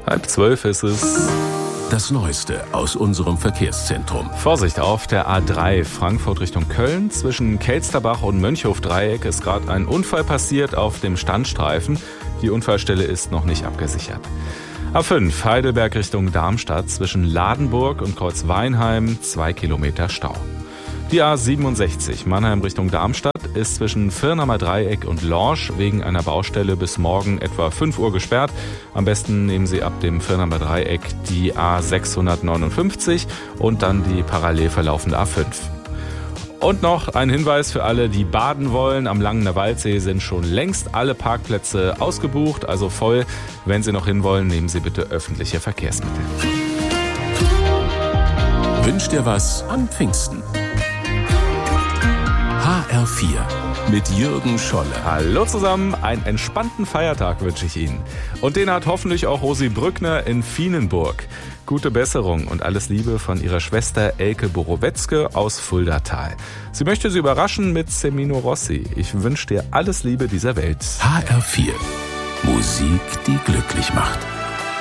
11:30 ist es. Das Neueste aus unserem Verkehrszentrum. Vorsicht auf der A3 Frankfurt Richtung Köln. Zwischen Kelsterbach und Mönchhof-Dreieck ist gerade ein Unfall passiert auf dem Standstreifen. Die Unfallstelle ist noch nicht abgesichert. A5 Heidelberg Richtung Darmstadt. Zwischen Ladenburg und Kreuzweinheim 2 Kilometer Stau. Die A67 Mannheim Richtung Darmstadt ist zwischen Firnheimer Dreieck und Lorsch wegen einer Baustelle bis morgen etwa 5 Uhr gesperrt. Am besten nehmen Sie ab dem Firnheimer Dreieck die A659 und dann die parallel verlaufende A5. Und noch ein Hinweis für alle, die baden wollen. Am Langener Waldsee sind schon längst alle Parkplätze ausgebucht, also voll. Wenn Sie noch hinwollen, nehmen Sie bitte öffentliche Verkehrsmittel. Wünsch dir was an Pfingsten. HR4 mit Jürgen Scholle. Hallo zusammen, einen entspannten Feiertag wünsche ich Ihnen. Und den hat hoffentlich auch Rosi Brückner in Vienenburg. Gute Besserung und alles Liebe von ihrer Schwester Elke Borowetzke aus Fuldatal. Sie möchte Sie überraschen mit Semino Rossi. Ich wünsche dir alles Liebe dieser Welt. HR4. Musik, die glücklich macht.